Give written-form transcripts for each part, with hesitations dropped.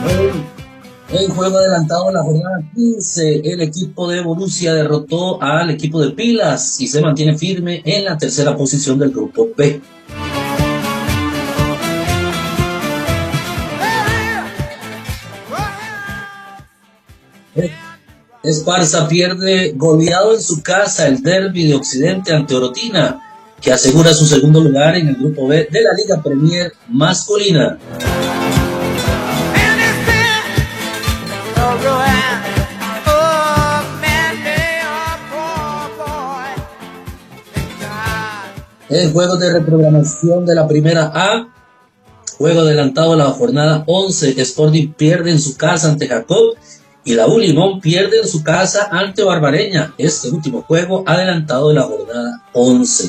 En juego adelantado en la jornada 15, el equipo de Borussia derrotó al equipo de Pilas y se mantiene firme en la tercera posición del grupo B. Esparza pierde goleado en su casa el derbi de Occidente ante Orotina, que asegura su segundo lugar en el grupo B de la Liga Premier masculina. En juegos de reprogramación de la primera A, juego adelantado a la jornada 11, Sporting pierde en su casa ante Jacob y la U Limón pierde en su casa ante Barbareña. Este último juego adelantado de la jornada 11.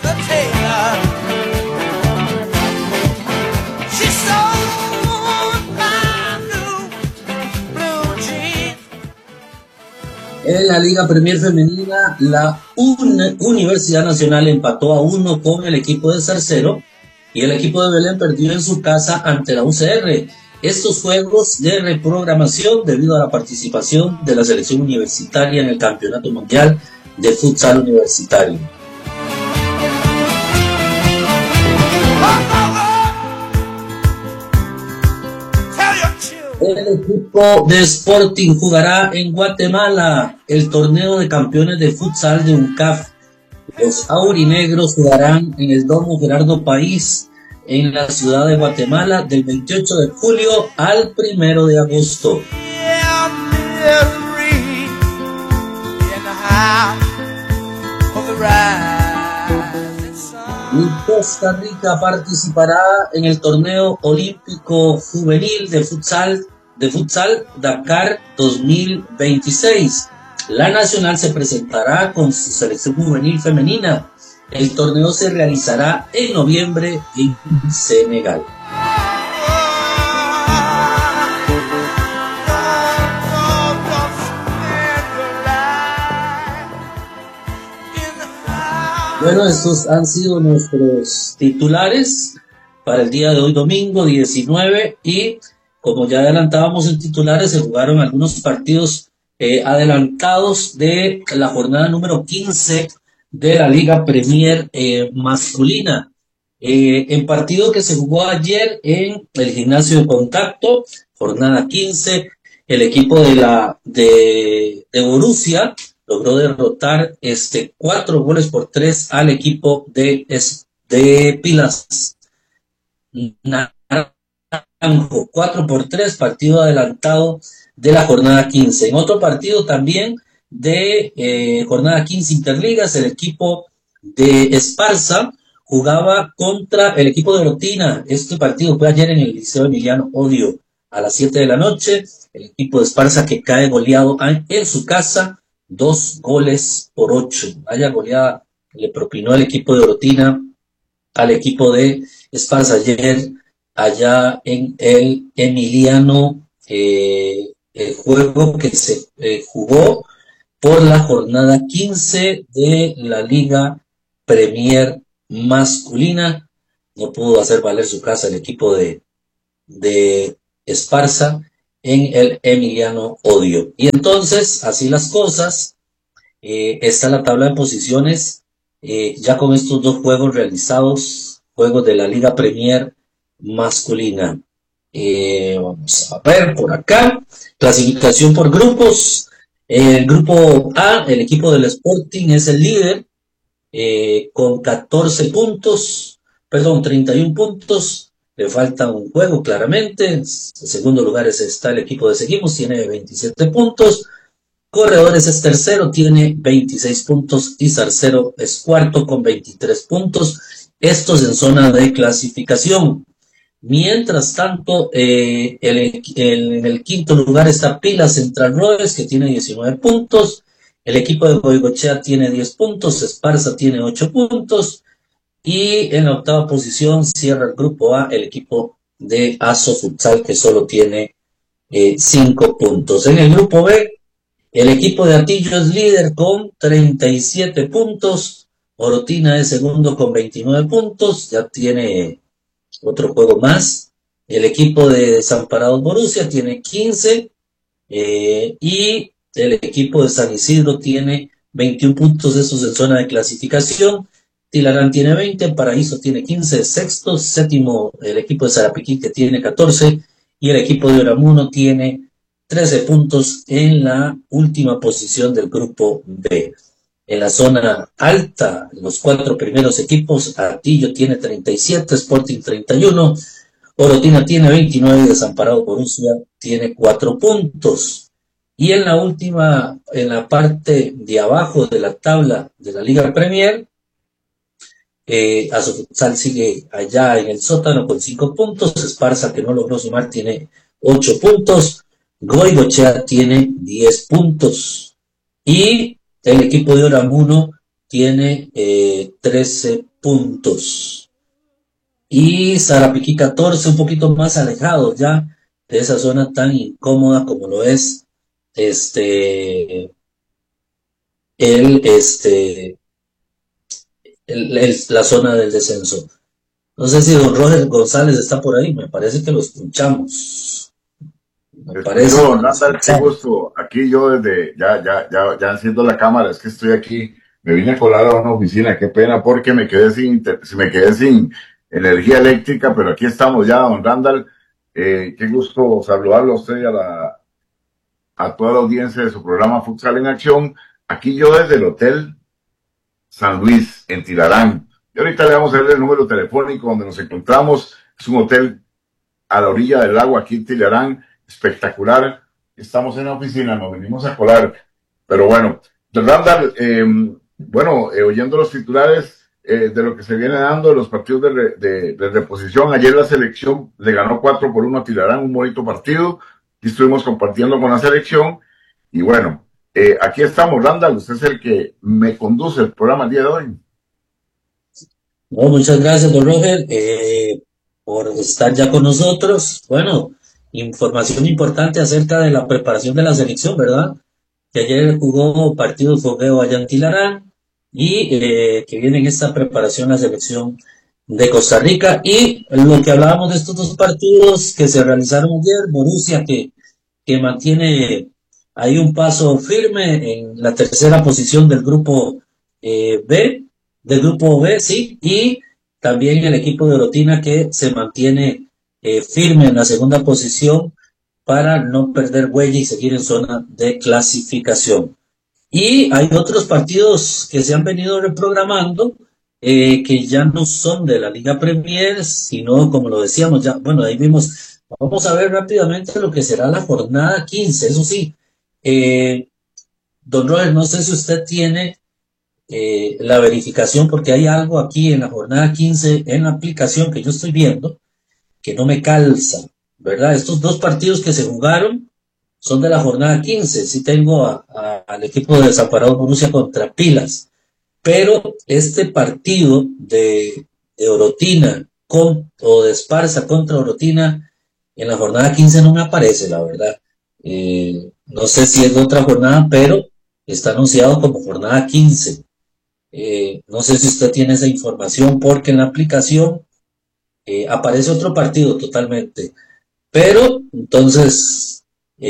En la Liga Premier Femenina, la Universidad Nacional empató a 1 con el equipo de Zarcero y el equipo de Belén perdió en su casa ante la UCR. Estos juegos de reprogramación debido a la participación de la selección universitaria en el Campeonato Mundial de Futsal Universitario. El equipo de Sporting jugará en Guatemala el torneo de campeones de futsal de UNCAF. Los aurinegros jugarán en el Domo Gerardo País en la ciudad de Guatemala del 28 de julio al 1 de agosto. Y Costa Rica participará en el torneo olímpico juvenil de futsal Dakar 2026. La nacional se presentará con su selección juvenil femenina. El torneo se realizará en noviembre en Senegal. Bueno, estos han sido nuestros titulares para el día de hoy, domingo 19, y como ya adelantábamos en titulares, se jugaron algunos partidos adelantados de la jornada número 15 de la Liga Premier masculina. En partido que se jugó ayer en el gimnasio de Contacto, jornada 15, el equipo de Borussia logró derrotar 4-3 al equipo de Pilas Naranjo, 4-3, partido adelantado de la jornada 15. En otro partido también de jornada 15 Interligas, el equipo de Esparza jugaba contra el equipo de Orotina. Este partido fue ayer en el Liceo Emiliano Odio a las 7 de la noche. El equipo de Esparza que cae goleado en su casa 2-8. Vaya goleada le propinó el equipo de Orotina al equipo de Esparza ayer allá en el Emiliano, el juego que se jugó por la jornada 15 de la Liga Premier masculina. No pudo hacer valer su casa el equipo de Esparza en el Emiliano Odio. Y entonces, así las cosas, está la tabla de posiciones, ya con estos dos juegos realizados, juegos de la Liga Premier masculina. Vamos a ver por acá, clasificación por grupos. El grupo A, el equipo del Sporting es el líder, con 31 puntos. Le falta un juego claramente. En segundo lugar está el equipo de Seguimos, tiene 27 puntos. Corredores es tercero, tiene 26 puntos. Y Zarcero es cuarto con 23 puntos. Estos en zona de clasificación. Mientras tanto, en el quinto lugar está Pilas Central Rodes, que tiene 19 puntos. El equipo de Goigoechea tiene 10 puntos. Esparza tiene 8 puntos. Y en la octava posición cierra el grupo A el equipo de Aso Futsal, que solo tiene 5 puntos. En el grupo B, el equipo de Atillo es líder con 37 puntos. Orotina es segundo con 29 puntos. Ya tiene otro juego más. El equipo de Desamparados Borussia tiene 15 y el equipo de San Isidro tiene 21 puntos, esos en zona de clasificación. Tilarán tiene 20, Paraíso tiene 15, sexto, séptimo el equipo de Sarapiquí que tiene 14 y el equipo de Oramuno tiene 13 puntos en la última posición del grupo B. En la zona alta, los 4 primeros equipos, Artillo tiene 37, Sporting 31, Orotina tiene 29 y Desamparado Borussia tiene 4 puntos. Y en la última, en la parte de abajo de la tabla de la Liga Premier, Azofutsal sigue allá en el sótano con 5 puntos, Esparza, que no logró sumar, tiene 8 puntos, Goigochea tiene 10 puntos y el equipo de Oramuno tiene 13 puntos. Y Sarapiquí 14, un poquito más alejado ya de esa zona tan incómoda como lo es este el este la zona del descenso. No sé si don Roger González está por ahí, me parece que lo escuchamos. Me parece Escucho, que lo Nanda, qué escuchamos. gusto. Aquí yo desde, ya enciendo la cámara, es que estoy aquí, me vine a colar a una oficina, qué pena, porque me quedé sin energía eléctrica, pero aquí estamos ya, don Randall. Qué gusto saludarlo a usted y a toda la audiencia de su programa Futsal en Acción. Aquí yo desde el Hotel San Luis, en Tilarán. Y ahorita le vamos a dar el número telefónico donde nos encontramos. Es un hotel a la orilla del lago, aquí en Tilarán, espectacular. Estamos en la oficina, nos venimos a colar. Pero bueno, Randall, oyendo los titulares de lo que se viene dando, los partidos de reposición. Ayer la selección le ganó 4-1 a Tilarán, un bonito partido. Y estuvimos compartiendo con la selección. Y bueno, aquí estamos, Randall. Usted es el que me conduce el programa el día de hoy. No, muchas gracias, don Roger, por estar ya con nosotros. Bueno, información importante acerca de la preparación de la selección, ¿verdad? Que ayer jugó partido de fogueo allá en Tilarán y que viene en esta preparación la selección de Costa Rica. Y lo que hablábamos de estos dos partidos que se realizaron ayer, Borussia que mantiene ahí un paso firme en la tercera posición del grupo B, del grupo B, sí, y también el equipo de Orotina que se mantiene firme en la segunda posición para no perder huella y seguir en zona de clasificación. Y hay otros partidos que se han venido reprogramando que ya no son de la Liga Premier, sino, como lo decíamos, ya, bueno, ahí vimos, vamos a ver rápidamente lo que será la jornada 15, eso sí. Eh, Don Robert, no sé si usted tiene la verificación, porque hay algo aquí en la jornada 15 en la aplicación que yo estoy viendo, que no me calza, ¿verdad? Estos dos partidos que se jugaron son de la jornada 15. Sí tengo al equipo de Desamparados Borussia contra Pilas, pero este partido de Orotina o de Esparza contra Orotina en la jornada 15 no me aparece, la verdad. No sé si es de otra jornada, pero está anunciado como jornada 15. No sé si usted tiene esa información porque en la aplicación aparece otro partido totalmente. Pero entonces,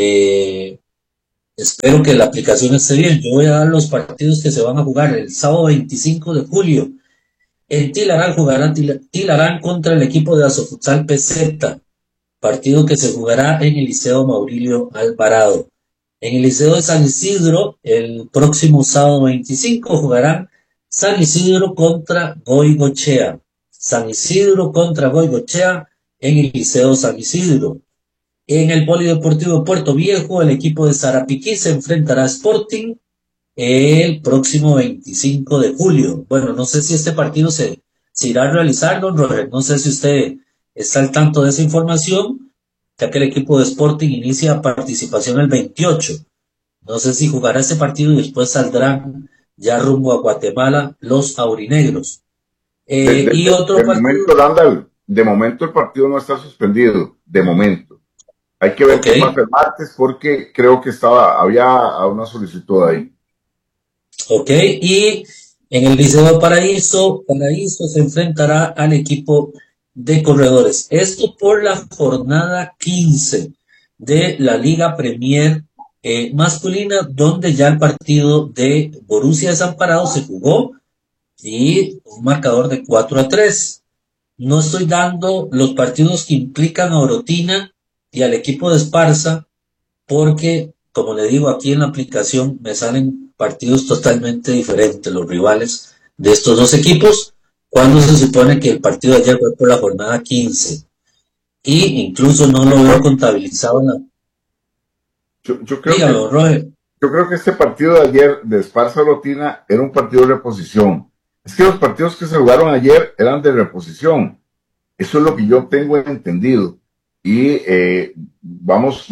espero que la aplicación esté bien. Yo voy a dar los partidos que se van a jugar el sábado 25 de julio. En Tilarán jugarán Tilarán contra el equipo de Azofutsal PZ, partido que se jugará en el Liceo Maurilio Alvarado. En el Liceo de San Isidro, el próximo sábado 25, jugarán San Isidro contra Goigochea. San Isidro contra Goigochea en el Liceo San Isidro. En el Polideportivo Puerto Viejo, el equipo de Sarapiquí se enfrentará a Sporting el próximo 25 de julio. Bueno, no sé si este partido se irá a realizar, don Roger. No sé si usted está al tanto de esa información, ya que el equipo de Sporting inicia participación el 28. No sé si jugará este partido y después saldrán ya rumbo a Guatemala los aurinegros. Y otro De momento, partido. Randall, de momento el partido no está suspendido, de momento. Hay que ver Ok, qué pasa el martes porque creo que había una solicitud ahí. ok. Y en el Liceo Paraíso se enfrentará al equipo de corredores. Esto por la jornada 15 de la Liga Premier masculina, donde ya el partido de Borussia Desamparados se jugó y un marcador de 4-3. No estoy dando los partidos que implican a Orotina y al equipo de Esparza porque, como le digo, aquí en la aplicación me salen partidos totalmente diferentes, los rivales de estos dos equipos, cuando se supone que el partido de ayer fue por la jornada 15. Y incluso no lo veo contabilizado en la... Yo creo Dígalo, Roger. Yo creo que este partido de ayer de Esparza Orotina era un partido de reposición. Es que los partidos que se jugaron ayer eran de reposición. Eso es lo que yo tengo entendido. Y vamos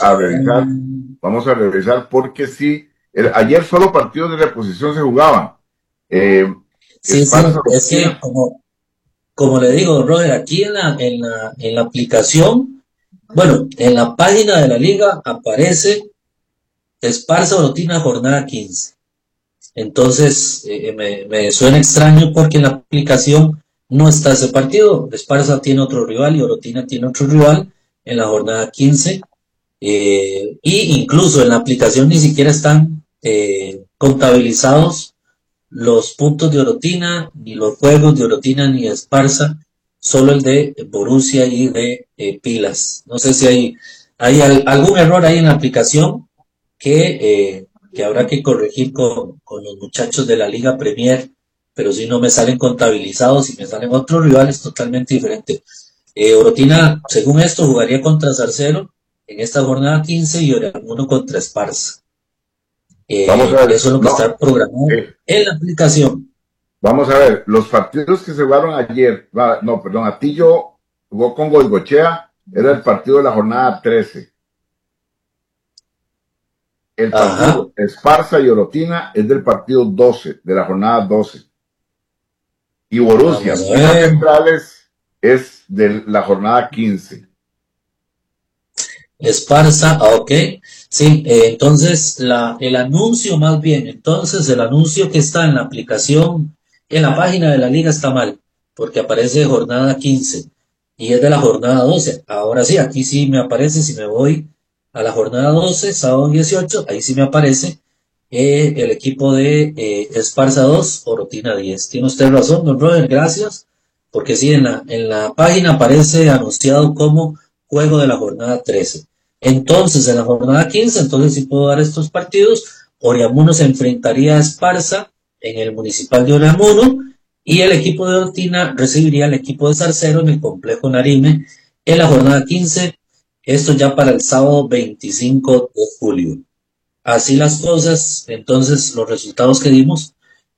a revisar porque sí, ayer solo partidos de reposición se jugaban. Sí, es que como le digo, Roger, aquí en la aplicación, bueno, en la página de la liga aparece Esparza Orotina jornada 15. Entonces, me suena extraño porque en la aplicación no está ese partido. Esparza tiene otro rival y Orotina tiene otro rival en la jornada 15. Y incluso en la aplicación ni siquiera están contabilizados los puntos de Orotina, ni los juegos de Orotina ni de Esparza, solo el de Borussia y de Pilas. No sé si hay algún error ahí en la aplicación que habrá que corregir con los muchachos de la Liga Premier, pero si no me salen contabilizados y me salen otros rivales totalmente diferentes. Orotina, según esto, jugaría contra Zarcero en esta jornada 15 y Oramuno contra Esparza. Vamos a ver, eso es lo que está programado en la aplicación. Vamos a ver, los partidos que se jugaron ayer, Atillo jugó con Goigochea, era el partido de la jornada 13. El partido Esparza y Orotina es del partido 12, de la jornada 12. Y Borussia, Centrales, es de la jornada 15. Esparza, ok. Sí, entonces el anuncio más bien, entonces el anuncio que está en la aplicación, en la página de la liga está mal, porque aparece jornada 15 y es de la jornada 12. Ahora sí, aquí sí me aparece, si me voy a la jornada 12, sábado 18, ahí sí me aparece el equipo de Esparza 2, Orotina 10. Tiene usted razón, don Robert, gracias, porque sí, en la página aparece anunciado como juego de la jornada 13. Entonces, en la jornada 15, entonces sí puedo dar estos partidos. Oriamuno se enfrentaría a Esparza en el Municipal de Oriamuno y el equipo de Orotina recibiría al equipo de Zarcero en el Complejo Narime en la jornada 15. Esto ya para el sábado 25 de julio. Así las cosas, entonces los resultados que dimos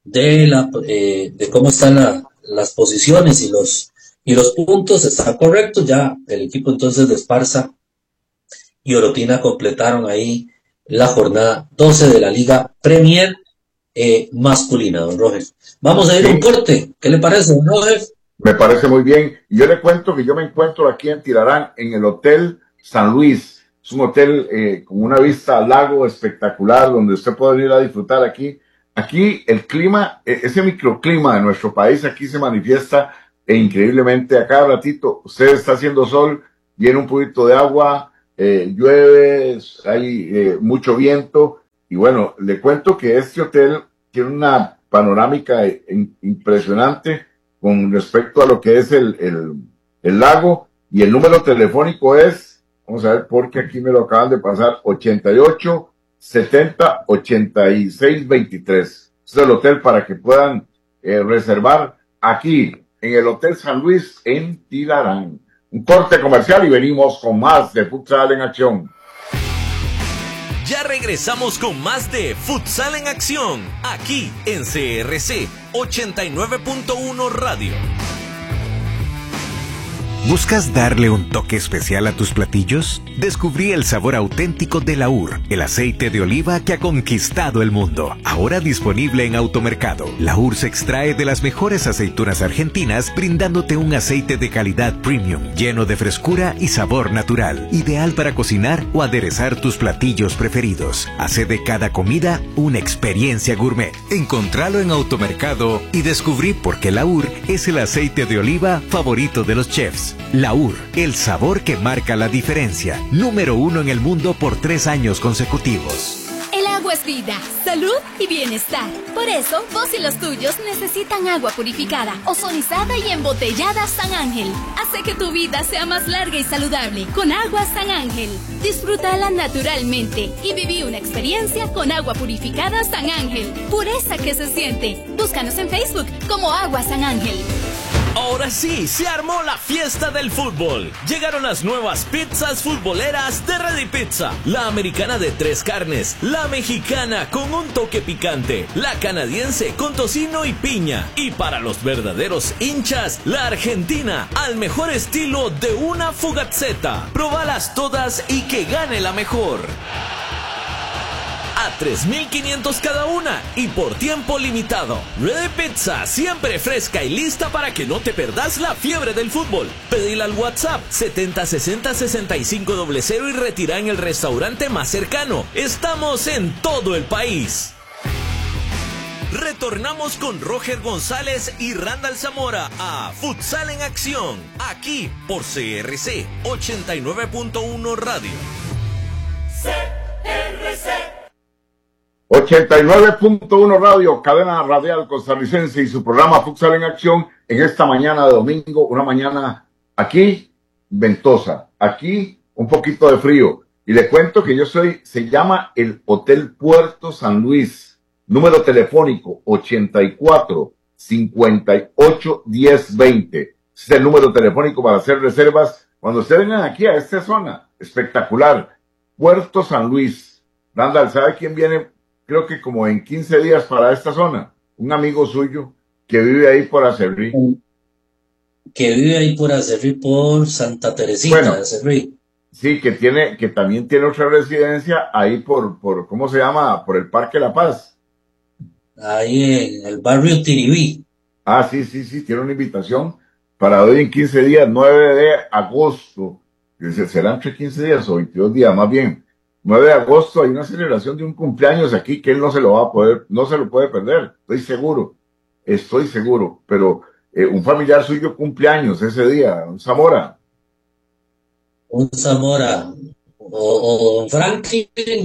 de cómo están las posiciones y los puntos está correcto. Ya el equipo entonces de Esparza y Orotina completaron ahí la jornada 12 de la Liga Premier masculina, don Roger. Vamos a ir a un corte. ¿Qué le parece, don Roger? Me parece muy bien. Yo le cuento que yo me encuentro aquí en Tilarán, en el Hotel San Luis. Es un hotel con una vista al lago espectacular, donde usted puede venir a disfrutar aquí. Aquí el clima, ese microclima de nuestro país, aquí se manifiesta increíblemente. A cada ratito usted está haciendo sol, viene un poquito de agua, llueve, hay mucho viento. Y bueno, le cuento que este hotel tiene una panorámica impresionante con respecto a lo que es el lago, y el número telefónico es, vamos a ver porque aquí me lo acaban de pasar, 88 70 86 23. Es el hotel para que puedan reservar aquí en el Hotel San Luis en Tilarán. Un corte comercial y venimos con más de Futsal en Acción. Ya regresamos con más de Futsal en Acción, aquí en CRC 89.1 Radio. ¿Buscas darle un toque especial a tus platillos? Descubrí el sabor auténtico de Laur, el aceite de oliva que ha conquistado el mundo. Ahora disponible en Automercado. Laur se extrae de las mejores aceitunas argentinas, brindándote un aceite de calidad premium, lleno de frescura y sabor natural. Ideal para cocinar o aderezar tus platillos preferidos. Hace de cada comida una experiencia gourmet. Encontralo en Automercado y descubrí por qué Laur es el aceite de oliva favorito de los chefs. Laur, el sabor que marca la diferencia. Número 1 en el mundo por 3 años consecutivos. El agua es vida, salud y bienestar. Por eso, vos y los tuyos necesitan agua purificada, ozonizada y embotellada San Ángel. Hace que tu vida sea más larga y saludable con agua San Ángel. Disfrútala naturalmente y viví una experiencia con agua purificada San Ángel. Pureza que se siente. Búscanos en Facebook como Agua San Ángel. Ahora sí, se armó la fiesta del fútbol. Llegaron las nuevas pizzas futboleras de Ready Pizza. La americana de 3 carnes, la mexicana con un toque picante, la canadiense con tocino y piña. Y para los verdaderos hinchas, la argentina al mejor estilo de una fugazzetta. Probalas todas y que gane la mejor. A 3.500 cada una y por tiempo limitado. Ready Pizza, siempre fresca y lista para que no te perdas la fiebre del fútbol. Pedila al WhatsApp 7060-6500 y retira en el restaurante más cercano. Estamos en todo el país. Retornamos con Roger González y Randall Zamora a Futsal en Acción, aquí por CRC 89.1 Radio. CRC 89.1 Radio, cadena radial costarricense y su programa Futsal en Acción en esta mañana de domingo, una mañana aquí ventosa, aquí un poquito de frío. Y le cuento que se llama el Hotel Puerto San Luis, número telefónico 84 58 10 20. Es el número telefónico para hacer reservas cuando ustedes vengan aquí a esta zona espectacular, Puerto San Luis. Randall, ¿sabe quién viene? Creo que como en 15 días para esta zona, un amigo suyo que vive ahí por Acerrí. Que vive ahí por Acerrí, por Santa Teresita de Acerrí. Sí, que también tiene otra residencia ahí por ¿cómo se llama? Por el Parque La Paz. Ahí en el barrio Tiribí. Ah, sí, tiene una invitación para hoy en 15 días, 9 de agosto. Será entre 15 días o 22 días, más bien. 9 de agosto hay una celebración de un cumpleaños aquí que él no se lo puede perder, estoy seguro, pero un familiar suyo cumpleaños ese día, un Zamora, o Franklin,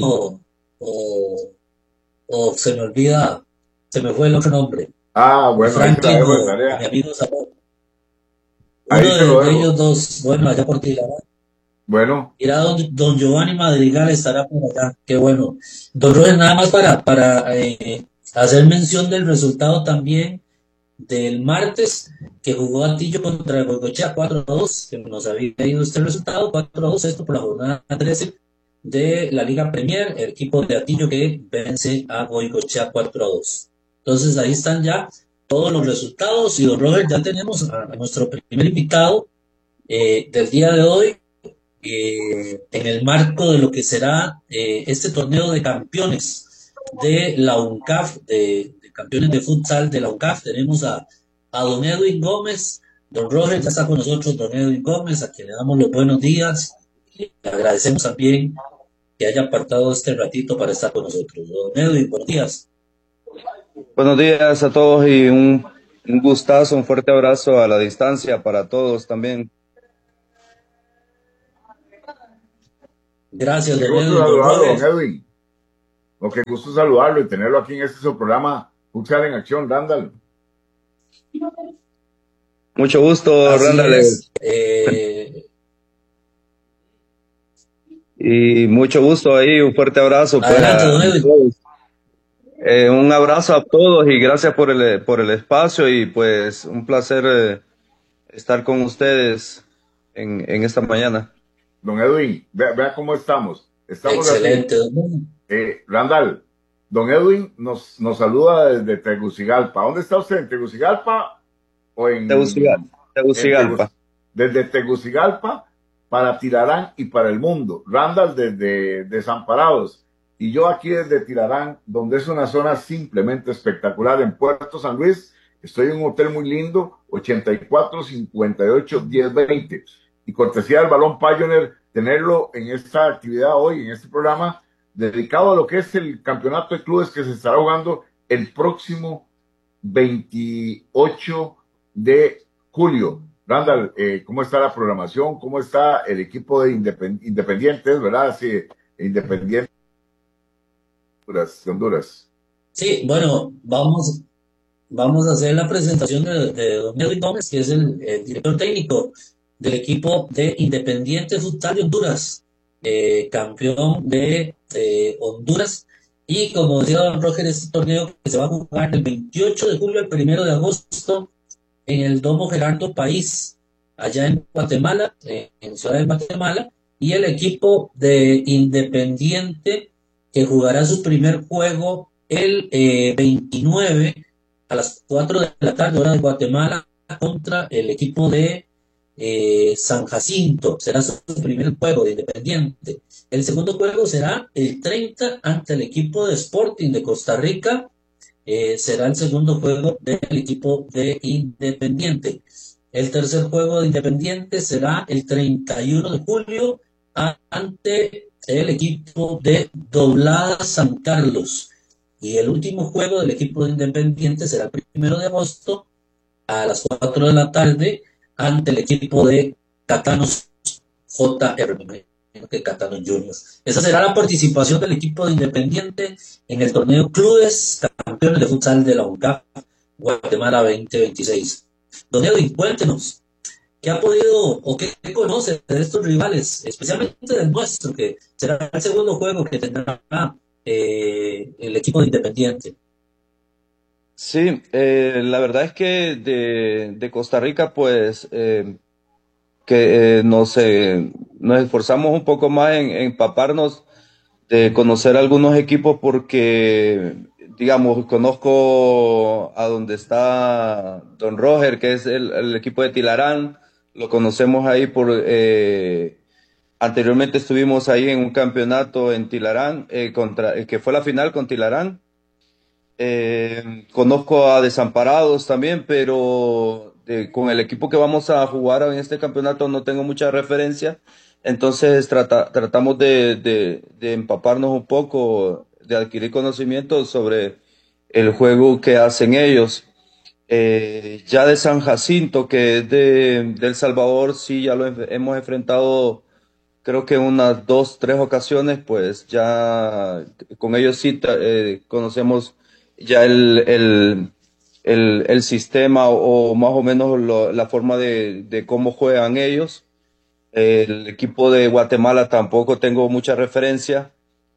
o se me olvida, se me fue el otro nombre. Bueno, Franklin o mi amigo Zamora. Uno de ellos dos, bueno, allá por Tilarán. Bueno. Mira, don Giovanni Madrigal estará por allá, qué bueno. Don Roger, nada más para hacer mención del resultado también del martes, que jugó Atillo contra Goicoechea 4-2, que nos había ido este resultado, 4-2, esto por la jornada 13 de la Liga Premier, el equipo de Atillo que vence a Goicoechea 4-2. Entonces ahí están ya todos los resultados, y don Roger, ya tenemos a nuestro primer invitado del día de hoy, en el marco de lo que será este torneo de campeones de la UNCAF, de campeones de futsal de la UNCAF. Tenemos a don Edwin Gómez. Don Roger ya está con nosotros, don Edwin Gómez, a quien le damos los buenos días. Le agradecemos también que haya apartado este ratito para estar con nosotros. Don Edwin, buenos días. Buenos días a todos y un gustazo, un fuerte abrazo a la distancia para todos también. Gracias, don Edwin. Qué gusto saludarlo y tenerlo aquí en este su programa Futsal en Acción, Randall. Mucho gusto, Randall. Y mucho gusto ahí, un fuerte abrazo. Adelante, don Edwin. Un abrazo a todos y gracias por el espacio, y pues un placer estar con ustedes en esta mañana. Don Edwin, vea cómo estamos. Excelente. Randall, don Edwin nos saluda desde Tegucigalpa. ¿Dónde está usted? ¿En Tegucigalpa o en...? Tegucigalpa. desde Tegucigalpa para Tilarán y para el mundo. Randall desde Desamparados y yo aquí desde Tilarán, donde es una zona simplemente espectacular en Puerto San Luis. Estoy en un hotel muy lindo, 84-58-1020. Y cortesía del Balón Pioneer, tenerlo en esta actividad hoy, en este programa, dedicado a lo que es el campeonato de clubes que se estará jugando el próximo 28 de julio. Randall, ¿cómo está la programación? ¿Cómo está el equipo de Independientes, verdad? Sí, Independientes de Honduras. Sí, bueno, vamos a hacer la presentación de don Edwin Gómez, que es el director técnico del equipo de Independiente Futsal de Honduras, campeón de Honduras. Y como decía don Roger, este torneo que se va a jugar del 28 de julio al 1 de agosto en el Domo Gerardo País, allá en Guatemala, en Ciudad de Guatemala, y el equipo de Independiente que jugará su primer juego el 29 a las 4 de la tarde, hora de Guatemala, contra el equipo de San Jacinto. Será su primer juego de Independiente. El segundo juego será el 30 ante el equipo de Sporting de Costa Rica. Será el segundo juego del equipo de Independiente. El tercer juego de Independiente será el 31 de julio ante el equipo de Doblada San Carlos. Y el último juego del equipo de Independiente será el 1 de agosto a las 4 de la tarde ante el equipo de Catanos JR, que Catanos Juniors. Esa será la participación del equipo de Independiente en el torneo Clubes Campeones de Futsal de la UNCAF Guatemala 2026. Don Edwin, cuéntenos, ¿qué ha podido o qué conoce de estos rivales, especialmente del nuestro, que será el segundo juego que tendrá el equipo de Independiente? Sí, la verdad es que de Costa Rica, pues, nos esforzamos un poco más en empaparnos de conocer algunos equipos porque, digamos, conozco a donde está Don Roger, que es el equipo de Tilarán, lo conocemos ahí anteriormente estuvimos ahí en un campeonato en Tilarán, que fue la final con Tilarán. Conozco a Desamparados también, pero con el equipo que vamos a jugar en este campeonato no tengo mucha referencia, entonces tratamos de empaparnos un poco, de adquirir conocimientos sobre el juego que hacen ellos. Ya de San Jacinto, que es de El Salvador, sí, ya lo hemos enfrentado creo que unas 2, 3 ocasiones, pues ya con ellos sí conocemos ya el sistema o más o menos la forma de cómo juegan ellos. El equipo de Guatemala tampoco tengo mucha referencia.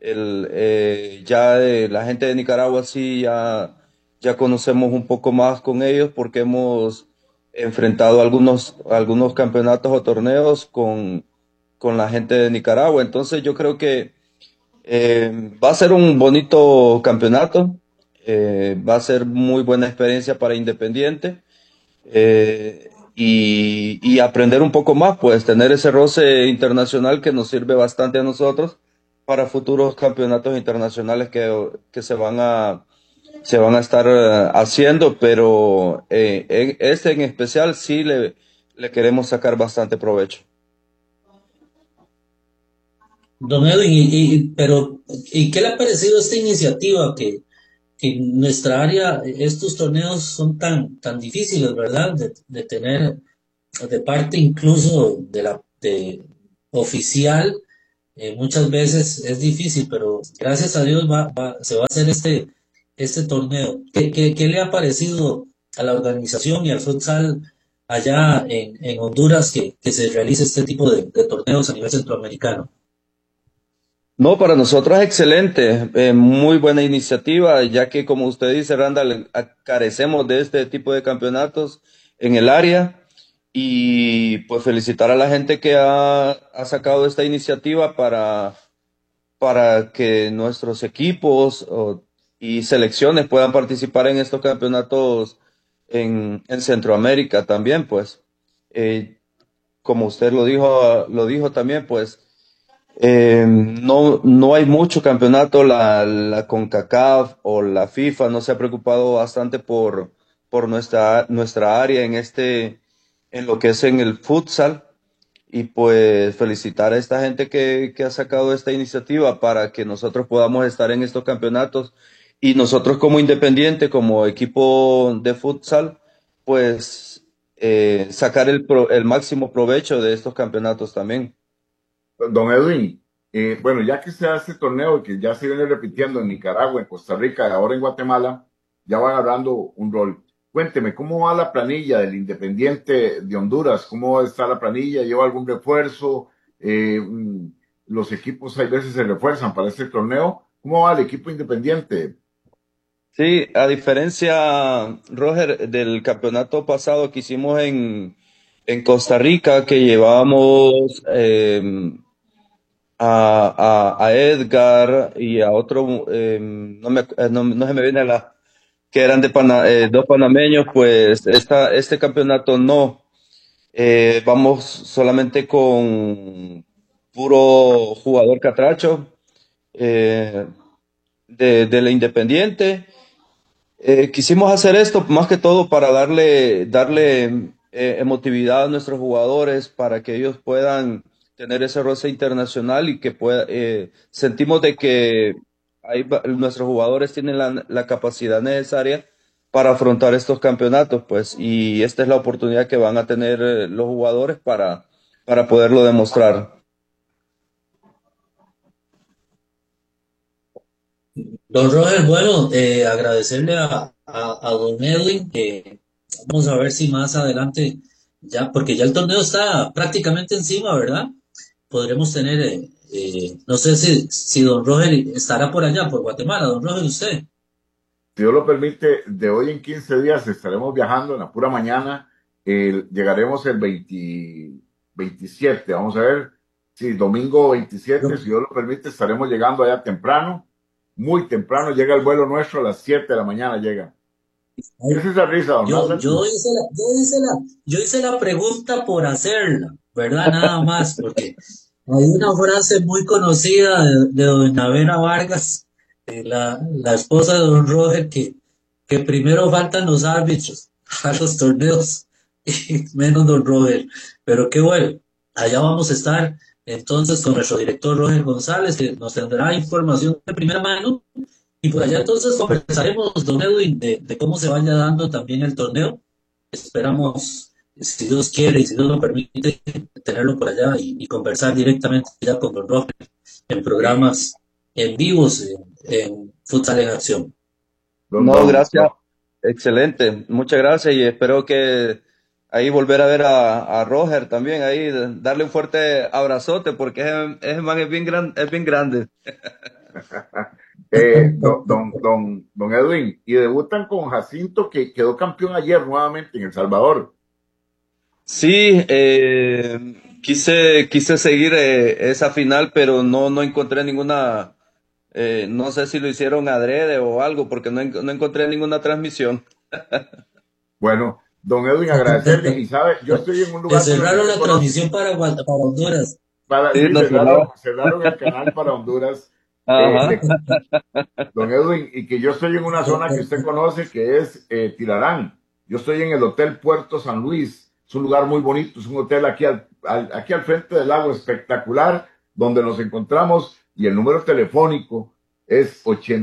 Ya la gente de Nicaragua sí ya conocemos un poco más con ellos porque hemos enfrentado algunos campeonatos o torneos con la gente de Nicaragua. Entonces yo creo que va a ser un bonito campeonato, va a ser muy buena experiencia para Independiente y aprender un poco más, pues tener ese roce internacional que nos sirve bastante a nosotros para futuros campeonatos internacionales que se van a estar haciendo, pero este en especial sí le queremos sacar bastante provecho. Don Edwin, ¿y qué le ha parecido esta iniciativa que en nuestra área estos torneos son tan difíciles, ¿verdad? De tener de parte incluso de oficial, muchas veces es difícil, pero gracias a Dios se va a hacer este torneo. ¿Qué le ha parecido a la organización y al futsal allá en Honduras que se realice este tipo de torneos a nivel centroamericano? No, para nosotros es excelente, muy buena iniciativa, ya que como usted dice, Randall, carecemos de este tipo de campeonatos en el área y pues felicitar a la gente que ha sacado esta iniciativa para que nuestros equipos y selecciones puedan participar en estos campeonatos en Centroamérica también, pues. como usted lo dijo también, pues no hay mucho campeonato. La CONCACAF o la FIFA no se ha preocupado bastante por nuestra área en lo que es en el futsal. Y pues felicitar a esta gente que ha sacado esta iniciativa para que nosotros podamos estar en estos campeonatos y nosotros como Independiente, como equipo de futsal, pues sacar el máximo provecho de estos campeonatos también. Don Edwin, bueno, ya que se hace torneo y que ya se viene repitiendo en Nicaragua, en Costa Rica, ahora en Guatemala, ya van agarrando un rol. Cuénteme, ¿cómo va la planilla del Independiente de Honduras? ¿Cómo está la planilla? ¿Lleva algún refuerzo? Los equipos hay veces se refuerzan para este torneo. ¿Cómo va el equipo independiente? Sí, a diferencia, Roger, del campeonato pasado que hicimos en Costa Rica, que llevábamos a Edgar y a otro, no se me viene que eran dos panameños, pues este campeonato no. Vamos solamente con puro jugador catracho eh, de la Independiente. Quisimos hacer esto más que todo para darle emotividad a nuestros jugadores, para que ellos puedan tener ese roce internacional y que sentimos de que nuestros jugadores tienen la capacidad necesaria para afrontar estos campeonatos, pues, y esta es la oportunidad que van a tener los jugadores para poderlo demostrar. Don Roger, bueno, agradecerle a don Edwin, que vamos a ver si más adelante, ya, porque ya el torneo está prácticamente encima, ¿verdad? Podremos tener, no sé si don Roger estará por allá, por Guatemala, don Roger, usted. Si Dios lo permite, de hoy en 15 días estaremos viajando en la pura mañana. Llegaremos el 27, vamos a ver. Sí, domingo 27, si Dios lo permite, estaremos llegando allá temprano. Muy temprano llega el vuelo nuestro, a las 7 de la mañana llega. ¿Qué es esa risa, don Randall? Yo hice la pregunta por hacerla, ¿verdad? Nada más, porque hay una frase muy conocida de doña Vera Vargas, la esposa de don Roger, que primero faltan los árbitros a los torneos, y menos don Roger. Pero qué bueno, allá vamos a estar entonces con nuestro director Roger González, que nos tendrá información de primera mano. Y por allá entonces conversaremos, don Edwin, de cómo se vaya dando también el torneo. Esperamos, si Dios quiere y si Dios lo permite, tenerlo por allá y conversar directamente ya con don Roger en programas en vivos en Futsal en Acción. No, gracias. Excelente. Muchas gracias y espero que ahí volver a ver a Roger también, ahí darle un fuerte abrazote porque ese man es bien grande. Don Edwin, y debutan con Jacinto, que quedó campeón ayer nuevamente en El Salvador. Sí, quise seguir esa final, pero no encontré ninguna, no sé si lo hicieron adrede o algo, porque no encontré ninguna transmisión. Bueno, don Edwin, agradecerle, y sabe, yo estoy en un lugar... cerraron la transmisión para Honduras. Sí, cerraron el canal para Honduras. Don Edwin, y que yo estoy en una zona que usted conoce, que es Tirarán. Yo estoy en el Hotel Puerto San Luis. Es un lugar muy bonito, es un hotel aquí al frente del lago, espectacular, donde nos encontramos, y el número telefónico es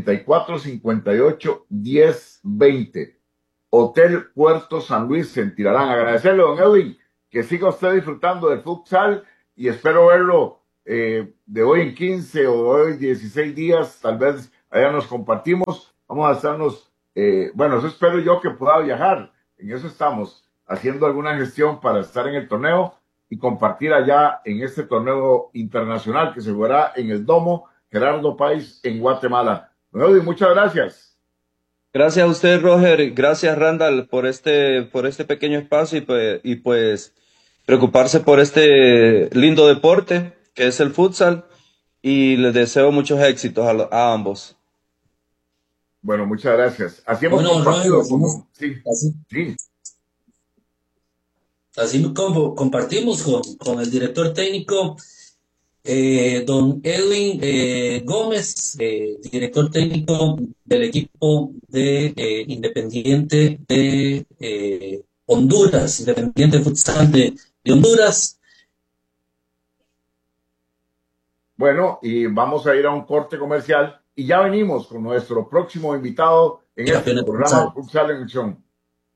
8458-1020. Hotel Puerto San Luis en Tirarán. Agradecerle, don Edwin, que siga usted disfrutando del futsal, y espero verlo de hoy en 15 o hoy 16 días, tal vez allá nos compartimos, vamos a estarnos, bueno, eso espero yo, que pueda viajar, en eso estamos, haciendo alguna gestión para estar en el torneo y compartir allá en este torneo internacional que se jugará en el Domo Gerardo Páez en Guatemala. Don Edwin, muchas gracias. Gracias a usted, Roger, gracias, Randall, por este pequeño espacio y pues preocuparse por este lindo deporte que es el futsal, y les deseo muchos éxitos a ambos. Bueno, muchas gracias. Así hemos compartido. Sí. Sí. Así como compartimos con el director técnico, don Edwin Gómez, director técnico del equipo de Independiente de Honduras, Independiente Futsal de Honduras. Bueno, y vamos a ir a un corte comercial y ya venimos con nuestro próximo invitado en este programa Futsal en Acción.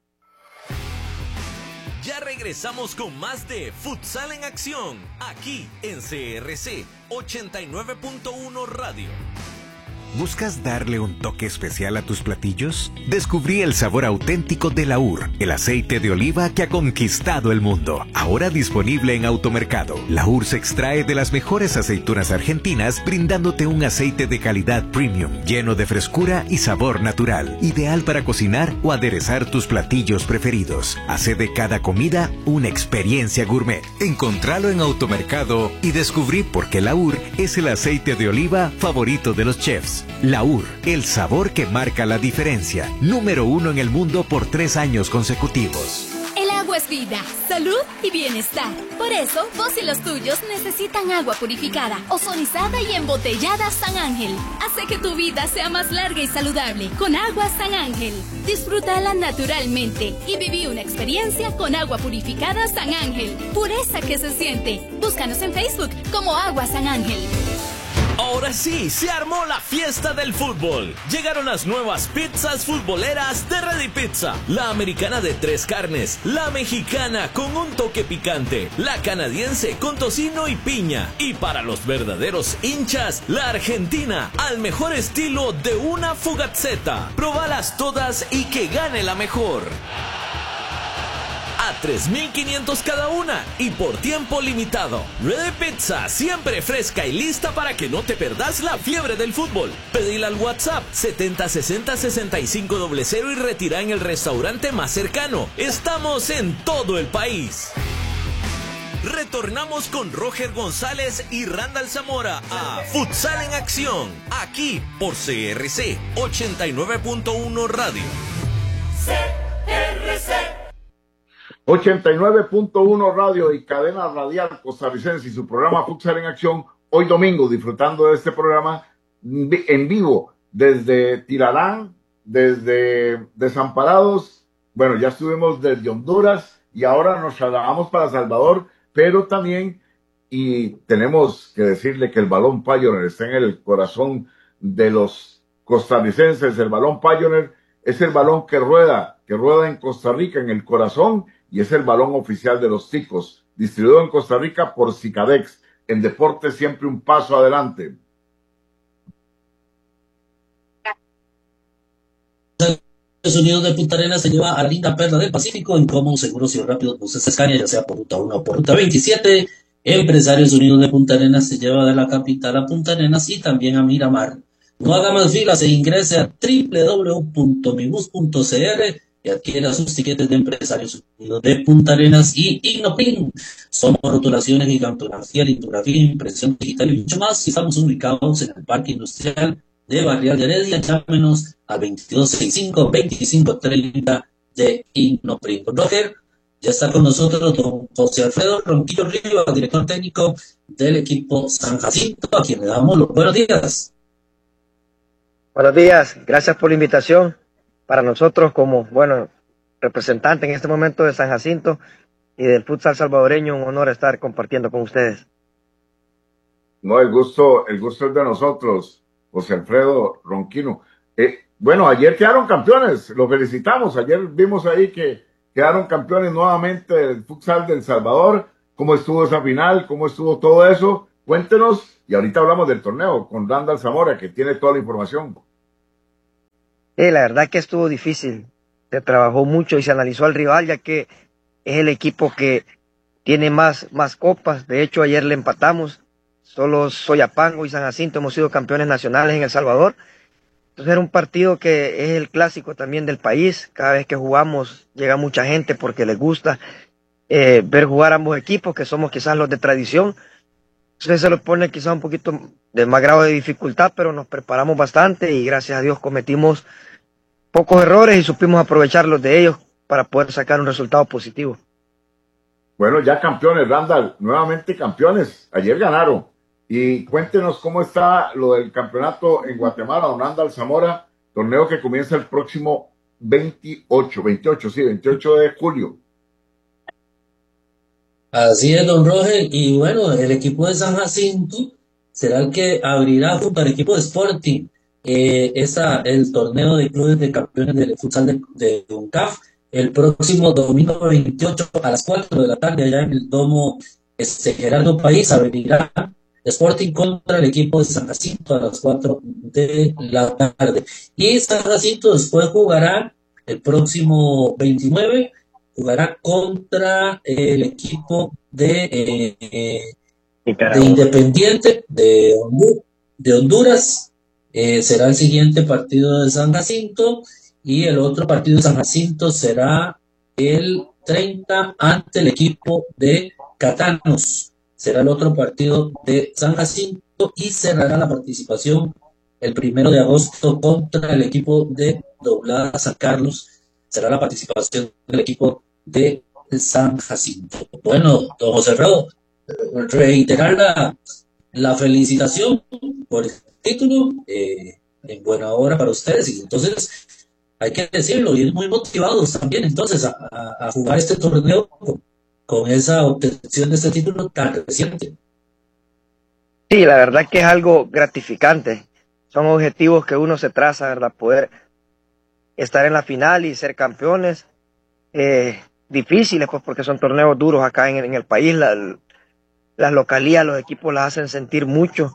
Ya regresamos con más de Futsal en Acción, aquí en CRC 89.1 Radio. ¿Buscas darle un toque especial a tus platillos? Descubrí el sabor auténtico de Laur, el aceite de oliva que ha conquistado el mundo. Ahora disponible en Automercado. Laur se extrae de las mejores aceitunas argentinas, brindándote un aceite de calidad premium, lleno de frescura y sabor natural. Ideal para cocinar o aderezar tus platillos preferidos. Hace de cada comida una experiencia gourmet. Encontralo en Automercado y descubrí por qué Laur es el aceite de oliva favorito de los chefs. Laur, el sabor que marca la diferencia. Número 1 en el mundo por 3 años consecutivos. El agua es vida, salud y bienestar. Por eso, vos y los tuyos necesitan agua purificada, ozonizada y embotellada San Ángel. Hace que tu vida sea más larga y saludable con agua San Ángel. Disfrútala naturalmente y viví una experiencia con agua purificada San Ángel. Pureza que se siente. Búscanos en Facebook como Agua San Ángel. Ahora sí, se armó la fiesta del fútbol. Llegaron las nuevas pizzas futboleras de Ready Pizza. La americana de 3 carnes, la mexicana con un toque picante, la canadiense con tocino y piña. Y para los verdaderos hinchas, la argentina, al mejor estilo de una fugazzetta. Probalas todas y que gane la mejor. A 3.500 cada una y por tiempo limitado. Ready Pizza, siempre fresca y lista para que no te perdas la fiebre del fútbol. Pedila al WhatsApp 7060-6500 y retira en el restaurante más cercano. Estamos en todo el país. Retornamos con Roger González y Randall Zamora a Futsal en Acción, aquí por CRC 89.1 Radio. CRC 89.1 Radio y cadena radial costarricense y su programa Futsal en Acción, hoy domingo, disfrutando de este programa en vivo desde Tirarán, desde Desamparados. Bueno, ya estuvimos desde Honduras y ahora nos trasladamos para Salvador, pero también, y tenemos que decirle que el balón Pioneer está en el corazón de los costarricenses. El balón Pioneer es el balón que rueda en Costa Rica, en el corazón, y es el balón oficial de los Ticos, distribuido en Costa Rica por Cicadex. En deporte siempre un paso adelante. Estados Unidos de Punta Arenas se lleva a la linda perla del Pacífico en cómodos, seguros y rápidos buses Escaña, ya sea por ruta 1 o por ruta 27. Empresarios Unidos de Punta Arenas se lleva de la capital a Punta Arenas y también a Miramar. No haga más filas e ingrese a www.mibus.cr y adquiera sus tiquetes de Empresarios Unidos de Punta Arenas y Ignoprint. Somos rotulaciones, gigantografía, litografía, impresión digital y mucho más. Y estamos ubicados en el Parque Industrial de Barrial de Heredia. Llámenos al 2265-2530 de Ignoprint. Roger, ya está con nosotros don José Alfredo Ronquillo Rivas, director técnico del equipo San Jacinto, a quien le damos los buenos días. Buenos días, gracias por la invitación. Para nosotros como, representante en este momento de San Jacinto y del futsal salvadoreño, un honor estar compartiendo con ustedes. No, el gusto es de nosotros, José Alfredo Ronquino. Ayer quedaron campeones, los felicitamos. Ayer vimos ahí que quedaron campeones nuevamente del futsal del Salvador. ¿Cómo estuvo esa final? ¿Cómo estuvo todo eso? Cuéntenos, y ahorita hablamos del torneo con Randall Zamora, que tiene toda la información. La verdad que estuvo difícil, se trabajó mucho y se analizó al rival, ya que es el equipo que tiene más copas. De hecho, ayer le empatamos, solo Soyapango y San Jacinto hemos sido campeones nacionales en El Salvador. Entonces era un partido que es el clásico también del país. Cada vez que jugamos llega mucha gente porque les gusta ver jugar ambos equipos, que somos quizás los de tradición. Entonces se lo pone quizás un poquito de más grado de dificultad, pero nos preparamos bastante y gracias a Dios cometimos pocos errores y supimos aprovecharlos de ellos para poder sacar un resultado positivo. Bueno, ya campeones, Randall, nuevamente campeones. Ayer ganaron. Y cuéntenos cómo está lo del campeonato en Guatemala, don Randall Zamora, torneo que comienza el próximo 28 de julio. Así es, don Roger. Y bueno, el equipo de San Jacinto será el que abrirá junto al equipo de Sporting el torneo de clubes de campeones del futsal de UNCAF el próximo domingo 28 a las 4 de la tarde allá en el domo Gerardo País. Abrirá Sporting contra el equipo de San Jacinto a las 4 de la tarde. Y San Jacinto después jugará el próximo 29, jugará contra el equipo de Independiente de Honduras. Será el siguiente partido de San Jacinto, y el otro partido de San Jacinto será el 30 ante el equipo de Catanos. Será el otro partido de San Jacinto, y cerrará la participación el 1 de agosto contra el equipo de Doblada San Carlos. Será la participación del equipo de San Jacinto. Bueno, don José Alfredo, reiterar la felicitación por el título, en buena hora para ustedes, y entonces hay que decirlo, y muy motivados también entonces a jugar este torneo con esa obtención de este título tan reciente. Sí, la verdad que es algo gratificante. Son objetivos que uno se traza, ¿verdad? Poder estar en la final y ser campeones. Difíciles, pues, porque son torneos duros acá en el país. Las localías, los equipos las hacen sentir mucho.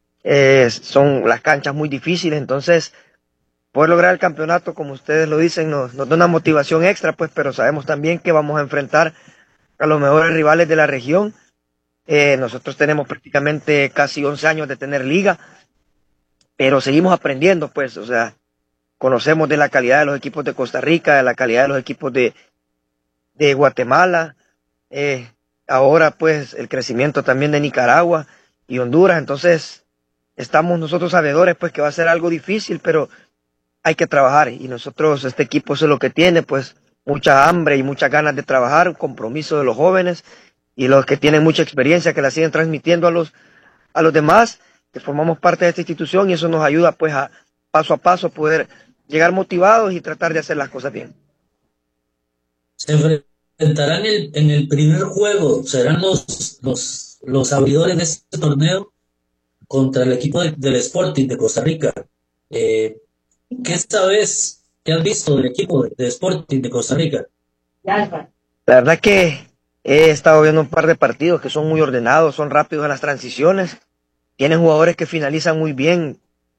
Son las canchas muy difíciles, entonces poder lograr el campeonato, como ustedes lo dicen, nos da una motivación extra, pues, pero sabemos también que vamos a enfrentar a los mejores rivales de la región. Nosotros tenemos prácticamente casi 11 años de tener liga, pero seguimos aprendiendo, pues, o sea, conocemos de la calidad de los equipos de Costa Rica, de la calidad de los equipos de Guatemala, ahora pues el crecimiento también de Nicaragua y Honduras. Entonces estamos nosotros sabedores, pues, que va a ser algo difícil, pero hay que trabajar, y nosotros, este equipo, eso es lo que tiene, pues, mucha hambre y muchas ganas de trabajar, un compromiso de los jóvenes y los que tienen mucha experiencia, que la siguen transmitiendo a los demás, que formamos parte de esta institución, y eso nos ayuda, pues, a paso a paso poder llegar motivados y tratar de hacer las cosas bien. Se enfrentarán en el primer juego, serán los abridores de este torneo contra el equipo del Sporting de Costa Rica. ¿Qué sabes? ¿Qué has visto del equipo de Sporting de Costa Rica? La verdad que he estado viendo un par de partidos que son muy ordenados, son rápidos en las transiciones, tienen jugadores que finalizan muy bien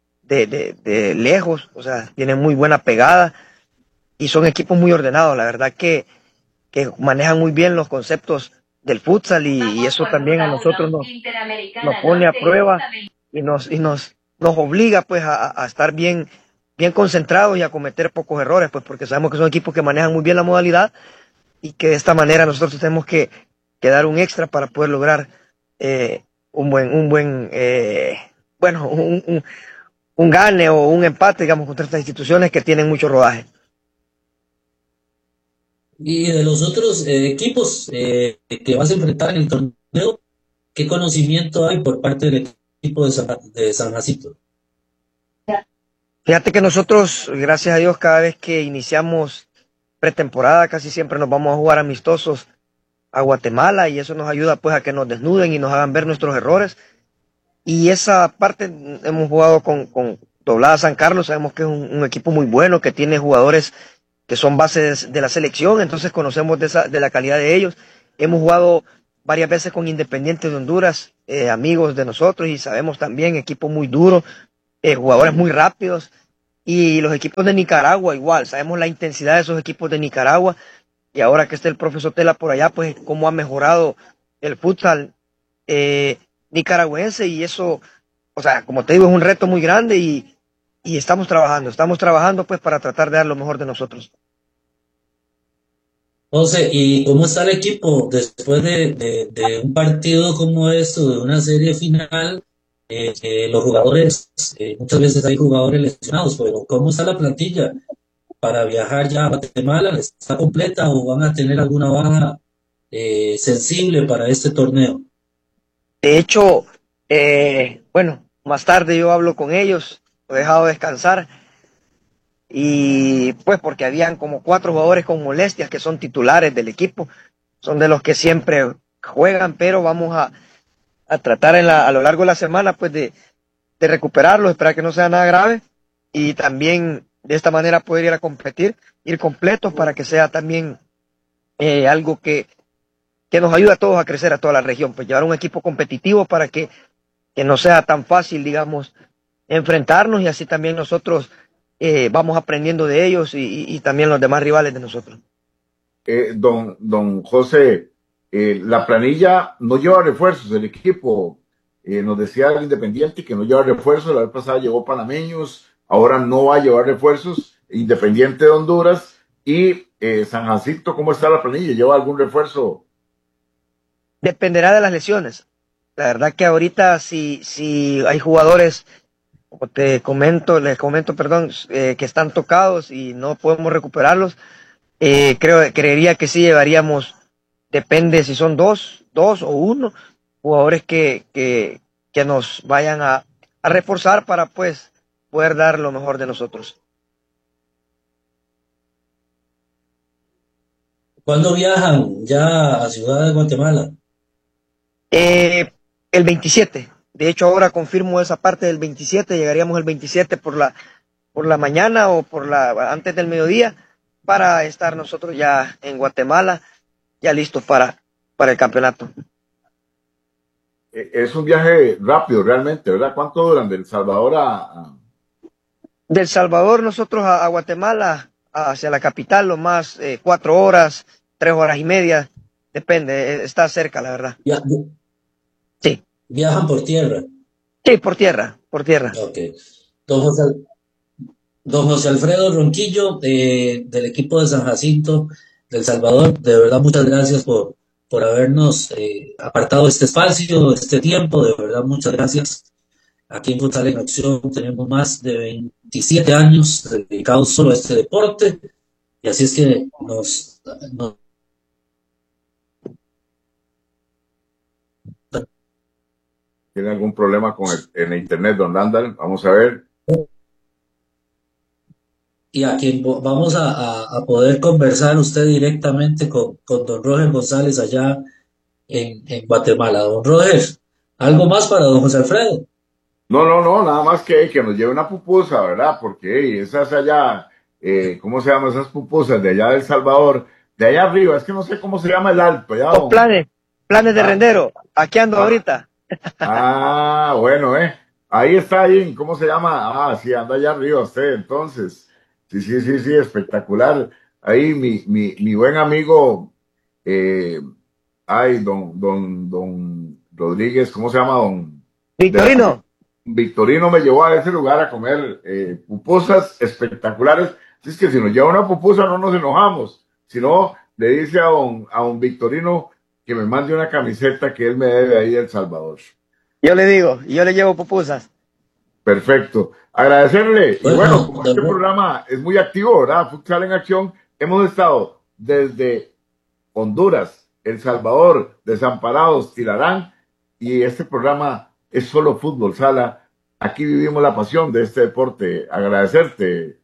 de lejos, o sea, tienen muy buena pegada, y son equipos muy ordenados. La verdad que manejan muy bien los conceptos del futsal, y eso también a nosotros nos pone a prueba y nos obliga, pues, a estar bien concentrados y a cometer pocos errores, pues, porque sabemos que son equipos que manejan muy bien la modalidad, y que de esta manera nosotros tenemos que dar un extra para poder lograr un gane o un empate, digamos, contra estas instituciones que tienen mucho rodaje. Y de los otros equipos que vas a enfrentar en el torneo, ¿qué conocimiento hay por parte del equipo de San Jacinto? Fíjate que nosotros, gracias a Dios, cada vez que iniciamos pretemporada, casi siempre nos vamos a jugar amistosos a Guatemala, y eso nos ayuda, pues, a que nos desnuden y nos hagan ver nuestros errores. Y esa parte hemos jugado con Doblada San Carlos, sabemos que es un equipo muy bueno, que tiene jugadores que son bases de la selección, entonces conocemos de la calidad de ellos. Hemos jugado varias veces con Independiente de Honduras, amigos de nosotros, y sabemos también, equipo muy duro, jugadores muy rápidos. Y los equipos de Nicaragua igual, sabemos la intensidad de esos equipos de Nicaragua, y ahora que está el profesor Tela por allá, pues cómo ha mejorado el futsal nicaragüense, y eso, o sea, como te digo, es un reto muy grande, y estamos trabajando pues para tratar de dar lo mejor de nosotros. José, ¿y cómo está el equipo después de un partido como esto, de una serie final? Los jugadores, muchas veces hay jugadores lesionados, pero ¿cómo está la plantilla para viajar ya a Guatemala? ¿Está completa o van a tener alguna baja sensible para este torneo. De hecho, bueno, más tarde yo hablo con ellos, lo he dejado descansar, y pues porque habían como 4 jugadores con molestias que son titulares del equipo, son de los que siempre juegan, pero vamos a tratar a lo largo de la semana pues de recuperarlos, esperar que no sea nada grave, y también de esta manera poder ir a competir, ir completos para que sea también algo que nos ayude a todos a crecer, a toda la región, pues llevar un equipo competitivo para que no sea tan fácil, digamos, enfrentarnos, y así también nosotros vamos aprendiendo de ellos y también los demás rivales de nosotros. Don José, la planilla no lleva refuerzos, el equipo nos decía el Independiente que no lleva refuerzos, la vez pasada llevó panameños, ahora no va a llevar refuerzos, Independiente de Honduras y San Jacinto. ¿Cómo está la planilla? ¿Lleva algún refuerzo? Dependerá de las lesiones. La verdad que ahorita si hay jugadores, como les comento, que están tocados y no podemos recuperarlos, creería que sí llevaríamos, depende si son dos o uno, jugadores que nos vayan a reforzar para pues poder dar lo mejor de nosotros. ¿Cuándo viajan ya a Ciudad de Guatemala? El 27. De hecho, ahora confirmo esa parte del 27. Llegaríamos el 27 por la mañana o antes del mediodía, para estar nosotros ya en Guatemala, ya listos para el campeonato. Es un viaje rápido realmente, ¿verdad? ¿Cuánto duran del Salvador Del Salvador nosotros a Guatemala, hacia la capital, lo más 4 horas, 3 horas y media, depende, está cerca, la verdad. Sí. ¿Viajan por tierra? Sí, por tierra. Ok. Don José Alfredo Ronquillo, del equipo de San Jacinto, del Salvador, de verdad muchas gracias por habernos apartado este espacio, este tiempo, de verdad muchas gracias. Aquí en Futsal en Acción tenemos más de 27 años dedicados solo a este deporte, y así es que ¿Tiene algún problema con el internet, don Randall? Vamos a ver. Y a quien vamos a poder conversar usted directamente con don Roger González allá en Guatemala. Don Roger, ¿algo más para don José Alfredo? No, nada más que nos lleve una pupusa, ¿verdad? Porque esas allá, ¿cómo se llaman esas pupusas de allá del Salvador? De allá arriba, es que no sé cómo se llama el alto. Allá, Los planes de Rendero, aquí ando ahorita. Bueno, ahí está, ahí, ¿cómo se llama? Sí, anda allá arriba usted, entonces. Sí, espectacular. Ahí mi buen amigo, don Rodríguez, ¿cómo se llama? Victorino me llevó a ese lugar a comer pupusas espectaculares. Así es que si nos lleva una pupusa no nos enojamos, sino le dice a don Victorino que me mande una camiseta que él me debe ahí de El Salvador. Yo le digo, yo le llevo pupusas. Perfecto. Agradecerle. Y bueno, como este programa es muy activo, ¿verdad? Futsal en Acción, hemos estado desde Honduras, El Salvador, Desamparados, Tilarán, y este programa es solo fútbol sala. Aquí vivimos la pasión de este deporte. Agradecerte.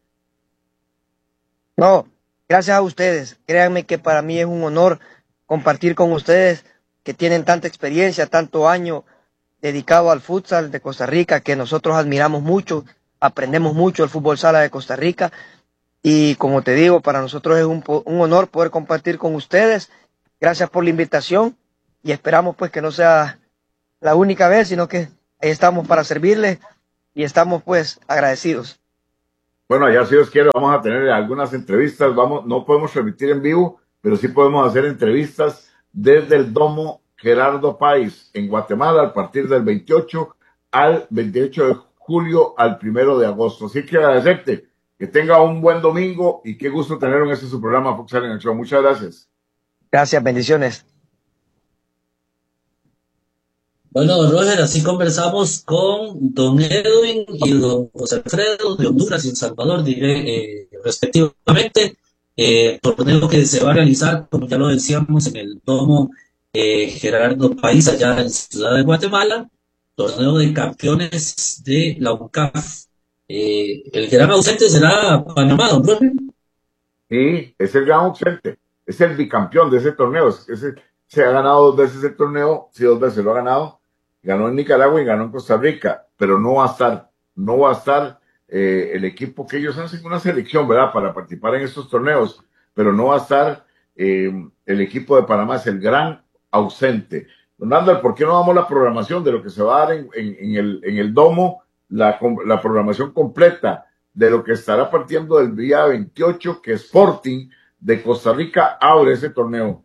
No, gracias a ustedes. Créanme que para mí es un honor compartir con ustedes, que tienen tanta experiencia, tanto año dedicado al futsal de Costa Rica, que nosotros admiramos mucho, aprendemos mucho el fútbol sala de Costa Rica, y como te digo, para nosotros es un honor poder compartir con ustedes. Gracias por la invitación, y esperamos pues que no sea la única vez, sino que estamos para servirles y estamos pues agradecidos. Bueno, ya si Dios quiere vamos a tener algunas entrevistas, no podemos transmitir en vivo, pero sí podemos hacer entrevistas desde el Domo Gerardo Páez en Guatemala a partir del 28 al 28 de julio al 1 de agosto. Así que agradecerte, que tenga un buen domingo y qué gusto tener en este su programa Futsal en Acción. Muchas gracias. Gracias, bendiciones. Bueno, don Roger, así conversamos con don Edwin y don José Alfredo de Honduras y El Salvador, respectivamente. torneo que se va a realizar, como ya lo decíamos, en el Domo Gerardo País, allá en Ciudad de Guatemala, torneo de campeones de la UNCAF. El gran ausente será Panamá, don Roger. Sí, es el gran ausente, es el bicampeón de ese torneo. Se ha ganado 2 veces el torneo, sí, 2 veces lo ha ganado. Ganó en Nicaragua y ganó en Costa Rica, pero no va a estar el equipo que ellos hacen una selección, ¿verdad?, para participar en estos torneos, pero no va a estar el equipo de Panamá, es el gran ausente. Don Andal, ¿por qué no damos la programación de lo que se va a dar en el Domo, la programación completa de lo que estará partiendo del día 28, que Sporting de Costa Rica abre ese torneo?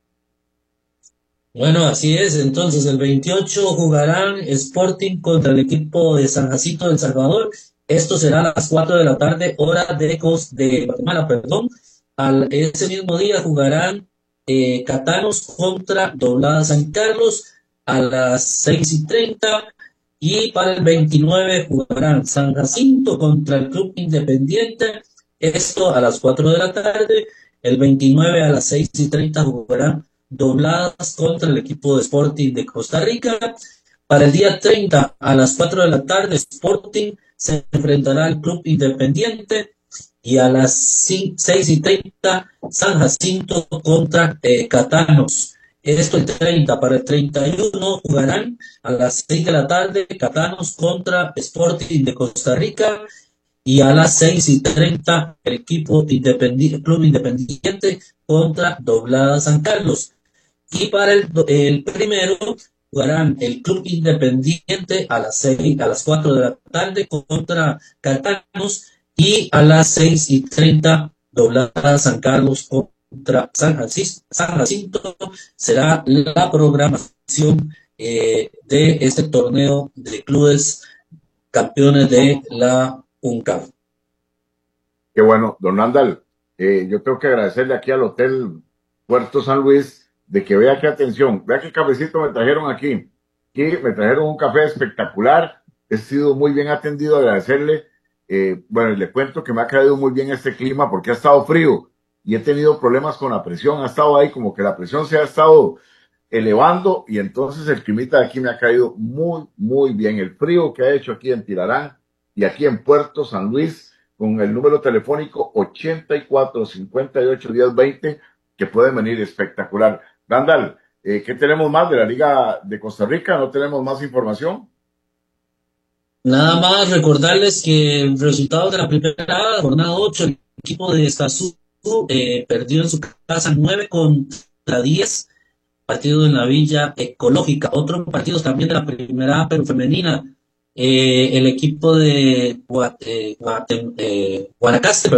Bueno, así es. Entonces, el 28 jugarán Sporting contra el equipo de San Jacinto de El Salvador. Esto será a las 4 de la tarde, hora de Guatemala, perdón. Ese mismo día jugarán Catanos contra Doblada San Carlos a las 6:30. Y para el 29 jugarán San Jacinto contra el Club Independiente. Esto a las 4 de la tarde. El 29 a las 6:30 jugarán Dobladas contra el equipo de Sporting de Costa Rica. Para el día 30 a las 4 de la tarde, Sporting se enfrentará al Club Independiente. Y a las 6:30, San Jacinto contra Catanos. Esto el 30. Para el 31 jugarán a las 6 de la tarde Catanos contra Sporting de Costa Rica. Y a las 6:30 el equipo Club Independiente contra Doblada San Carlos. Y para el primero jugarán el Club Independiente a las 4 de la tarde contra Catanos. Y a las 6:30 Doblada San Carlos contra San Jacinto. Será la programación de este torneo de clubes campeones de la UNCAF. Qué bueno, don Andal. Yo tengo que agradecerle aquí al Hotel Puerto San Luis de que vea qué atención, vea qué cafecito me trajeron aquí. Me trajeron un café espectacular. He sido muy bien atendido, agradecerle. Bueno, le cuento que me ha caído muy bien este clima porque ha estado frío y he tenido problemas con la presión. Ha estado ahí como que la presión se ha estado elevando y entonces el climita de aquí me ha caído muy, muy bien. El frío que ha hecho aquí en Tilarán y aquí en Puerto San Luis, con el número telefónico 84581020, que pueden venir, espectacular. Randall, ¿qué tenemos más de la Liga de Costa Rica? ¿No tenemos más información? Nada más recordarles que el resultado de la primera jornada 8, el equipo de Escazú perdió en su casa 9-10, partido en la Villa Ecológica. Otros partidos también de la primera, pero femenina. El equipo de Guanacaste,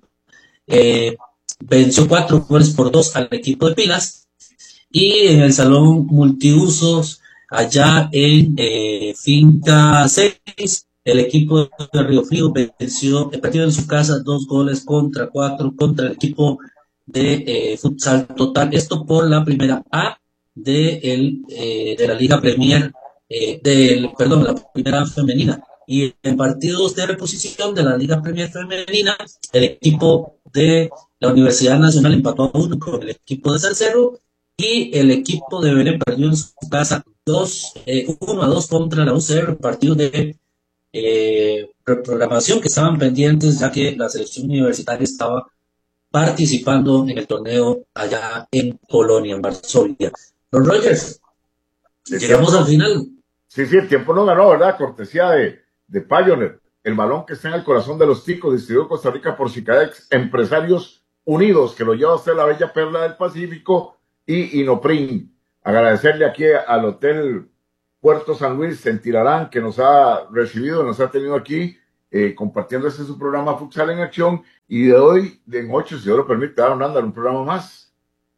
venció 4-2 al equipo de Pilas. Y en el salón multiusos, allá en Finca 6, el equipo de Río Frío venció el partido en su casa 2-4 contra el equipo de futsal total. Esto por la primera A de la Liga Premier, la primera femenina. Y en partidos de reposición de la Liga Premier femenina, el equipo de la Universidad Nacional empató a 1 con el equipo de Salcero. Y el equipo de Belén perdió en su casa 1-2 contra la UCR, partido de reprogramación que estaban pendientes, ya que la selección universitaria estaba participando en el torneo allá en Polonia, en Varsovia. Los Rogers, llegamos al final. Sí, el tiempo no ganó, ¿verdad? Cortesía de Pioneer, el balón que está en el corazón de los ticos, distribuido Costa Rica por Cicadex, Empresarios Unidos, que lo lleva hasta la bella perla del Pacífico, y Inoprim. Agradecerle aquí al Hotel Puerto San Luis en Tilarán, que nos ha recibido, nos ha tenido aquí compartiendo su programa Futsal en Acción, y de hoy, en 8, si Dios lo permite, dar un programa más.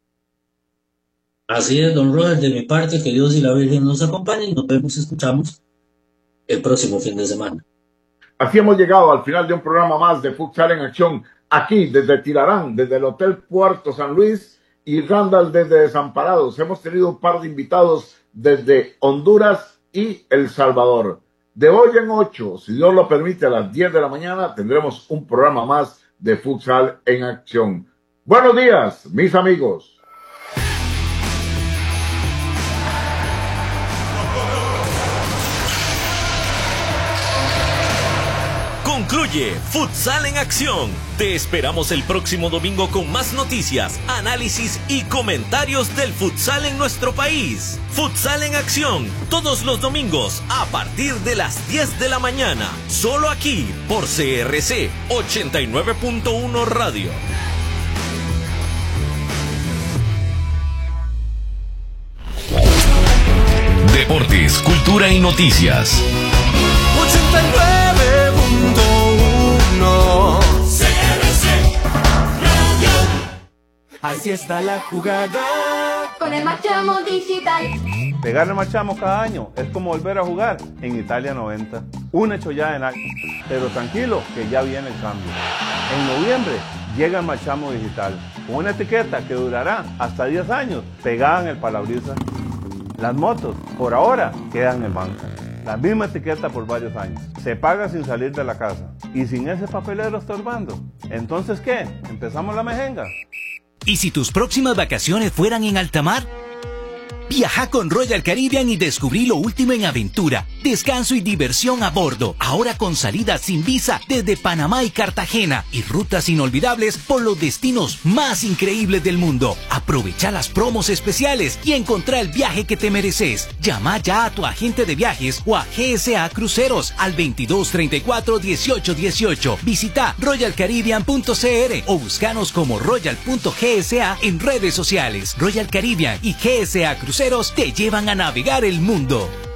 Así es, don Robert, de mi parte, que Dios y la Virgen nos acompañen, nos vemos y escuchamos el próximo fin de semana. Así hemos llegado al final de un programa más de Futsal en Acción, aquí desde Tilarán, desde el Hotel Puerto San Luis, y Randall desde Desamparados. Hemos tenido un par de invitados desde Honduras y El Salvador. De hoy en 8, si Dios lo permite, a las 10 de la mañana, tendremos un programa más de Futsal en Acción. Buenos días, mis amigos. Concluye Futsal en Acción. Te esperamos el próximo domingo con más noticias, análisis y comentarios del futsal en nuestro país. Futsal en Acción, todos los domingos a partir de las 10 de la mañana. Solo aquí por CRC 89.1 Radio. Deportes, cultura y noticias. 89.1 CRC Radio. Así está la jugada con el Marchamo Digital. Pegarle Marchamo cada año es como volver a jugar en Italia 90. Un hecho ya en alto, pero tranquilo que ya viene el cambio. En noviembre llega el Marchamo Digital, con una etiqueta que durará hasta 10 años pegada en el parabrisas. Las motos, por ahora, quedan en banca. La misma etiqueta por varios años. Se paga sin salir de la casa. Y sin ese papelero estorbando. ¿Entonces qué? ¿Empezamos la mejenga? ¿Y si tus próximas vacaciones fueran en alta mar? Viaja con Royal Caribbean y descubrí lo último en aventura, descanso y diversión a bordo. Ahora con salidas sin visa desde Panamá y Cartagena y rutas inolvidables por los destinos más increíbles del mundo. Aprovecha las promos especiales y encontrá el viaje que te mereces. Llama ya a tu agente de viajes o a GSA Cruceros al 2234-1818. Visita royalcaribbean.cr o búscanos como royal.gsa en redes sociales. Royal Caribbean y GSA Cruceros te llevan a navegar el mundo.